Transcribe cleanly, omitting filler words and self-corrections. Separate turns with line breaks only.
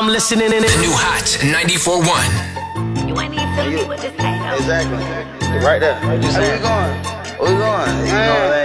I'm listening in it.
The new Hot 94.1.
You ain't even feeling me with this thing, though.
Exactly. Right there. Where we going? Where we going? You know